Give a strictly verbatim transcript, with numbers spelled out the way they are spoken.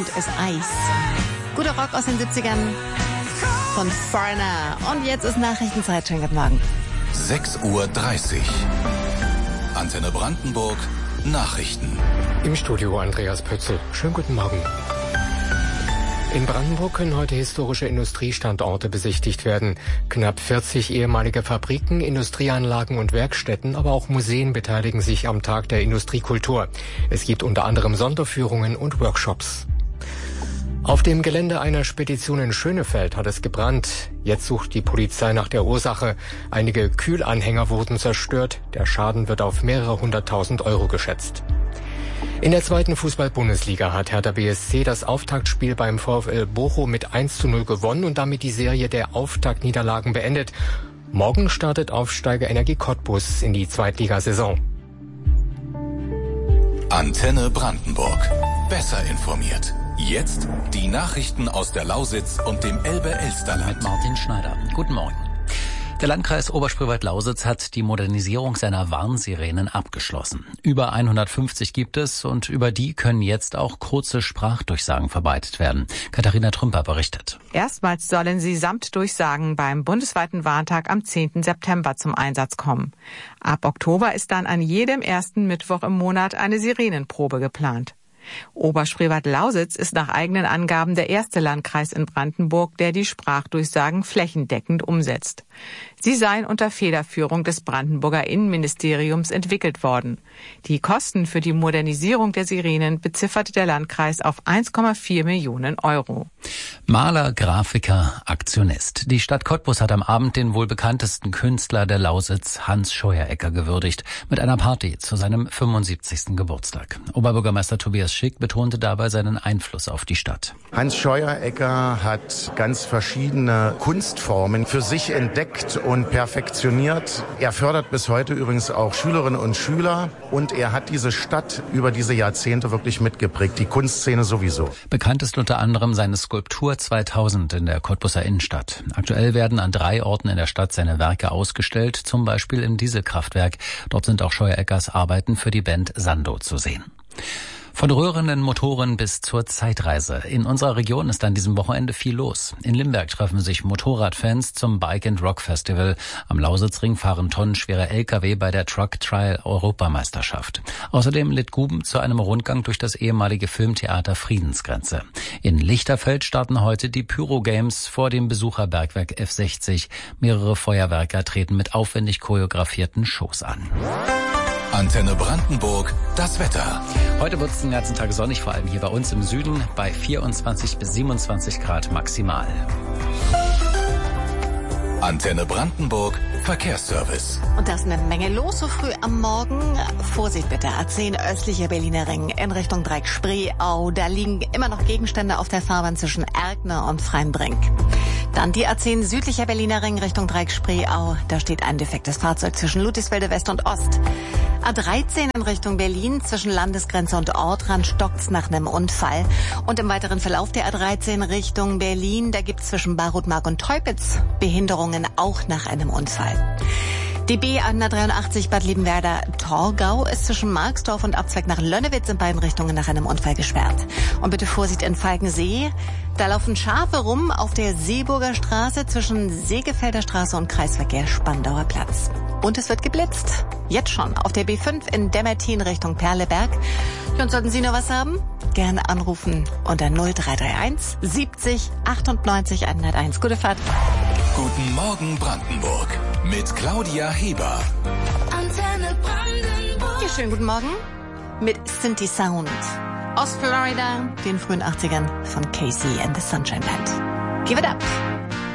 und es Eis. Guter Rock aus den siebzigern von Foreigner. Und jetzt ist Nachrichtenzeit. Schönen guten Morgen. sechs Uhr dreißig. Antenne Brandenburg. Nachrichten. Im Studio Andreas Pötzl. Schönen guten Morgen. In Brandenburg können heute historische Industriestandorte besichtigt werden. Knapp vierzig ehemalige Fabriken, Industrieanlagen und Werkstätten, aber auch Museen beteiligen sich am Tag der Industriekultur. Es gibt unter anderem Sonderführungen und Workshops. Auf dem Gelände einer Spedition in Schönefeld hat es gebrannt. Jetzt sucht die Polizei nach der Ursache. Einige Kühlanhänger wurden zerstört. Der Schaden wird auf mehrere hunderttausend Euro geschätzt. In der zweiten Fußball-Bundesliga hat Hertha B S C das Auftaktspiel beim VfL Bochum mit eins zu null gewonnen und damit die Serie der Auftaktniederlagen beendet. Morgen startet Aufsteiger Energie Cottbus in die Zweitligasaison. Antenne Brandenburg. Besser informiert. Jetzt die Nachrichten aus der Lausitz und dem Elbe-Elsterland. Mit Martin Schneider. Guten Morgen. Der Landkreis Oberspreewald-Lausitz hat die Modernisierung seiner Warnsirenen abgeschlossen. Über hundertfünfzig gibt es und über die können jetzt auch kurze Sprachdurchsagen verbreitet werden. Katharina Trümper berichtet. Erstmals sollen sie samt Durchsagen beim bundesweiten Warntag am zehnten September zum Einsatz kommen. Ab Oktober ist dann an jedem ersten Mittwoch im Monat eine Sirenenprobe geplant. Oberspreewald-Lausitz ist nach eigenen Angaben der erste Landkreis in Brandenburg, der die Sprachdurchsagen flächendeckend umsetzt. Sie seien unter Federführung des Brandenburger Innenministeriums entwickelt worden. Die Kosten für die Modernisierung der Sirenen bezifferte der Landkreis auf eins Komma vier Millionen Euro. Maler, Grafiker, Aktionist. Die Stadt Cottbus hat am Abend den wohl bekanntesten Künstler der Lausitz, Hans Scheuerecker, gewürdigt mit einer Party zu seinem fünfundsiebzigsten Geburtstag. Oberbürgermeister Tobias Schick betonte dabei seinen Einfluss auf die Stadt. Hans Scheuerecker hat ganz verschiedene Kunstformen für sich entdeckt und perfektioniert. Er fördert bis heute übrigens auch Schülerinnen und Schüler und er hat diese Stadt über diese Jahrzehnte wirklich mitgeprägt, die Kunstszene sowieso. Bekannt ist unter anderem seine Skulptur zweitausend in der Cottbuser Innenstadt. Aktuell werden an drei Orten in der Stadt seine Werke ausgestellt, zum Beispiel im Dieselkraftwerk. Dort sind auch Scheuereckers Arbeiten für die Band Sando zu sehen. Von rührenden Motoren bis zur Zeitreise. In unserer Region ist an diesem Wochenende viel los. In Limberg treffen sich Motorradfans zum Bike and Rock Festival. Am Lausitzring fahren tonnenschwere L K W bei der Truck Trial Europameisterschaft. Außerdem lädt Guben zu einem Rundgang durch das ehemalige Filmtheater Friedensgrenze. In Lichterfeld starten heute die Pyro Games vor dem Besucherbergwerk F sechzig. Mehrere Feuerwerker treten mit aufwendig choreografierten Shows an. Antenne Brandenburg, das Wetter. Heute wird es den ganzen Tag sonnig, vor allem hier bei uns im Süden, bei vierundzwanzig bis siebenundzwanzig Grad maximal. Antenne Brandenburg, Verkehrsservice. Und da ist eine Menge los so früh am Morgen. Vorsicht bitte, A zehn östlicher Berliner Ring in Richtung Dreieck-Spreeau. Da liegen immer noch Gegenstände auf der Fahrbahn zwischen Erkner und Freienbrink. Dann die A zehn südlicher Berliner Ring Richtung Dreieck-Spreeau. Da steht ein defektes Fahrzeug zwischen Ludwigsfelde West und Ost. A dreizehn in Richtung Berlin zwischen Landesgrenze und Ortrand stockt's nach einem Unfall. Und im weiteren Verlauf der A dreizehn Richtung Berlin, da gibt's zwischen Barutmark und Teupitz Behinderungen auch nach einem Unfall. Die B hundertdreiundachtzig Bad Liebenwerda-Torgau ist zwischen Marksdorf und Abzweig nach Lönnewitz in beiden Richtungen nach einem Unfall gesperrt. Und bitte Vorsicht in Falkensee. Da laufen Schafe rum auf der Seeburger Straße zwischen Segefelder Straße und Kreisverkehr Spandauer Platz. Und es wird geblitzt. Jetzt schon auf der B fünf in Demmertin Richtung Perleberg. Und sollten Sie noch was haben? Gerne anrufen unter null drei drei eins siebzig achtundneunzig hunderteins. Gute Fahrt. Guten Morgen Brandenburg mit Claudia Heber. Antenne Brandenburg. Ja, schönen guten Morgen mit Synthi Sound aus Florida, den frühen achtzigern von Casey and the Sunshine Band. Give it up.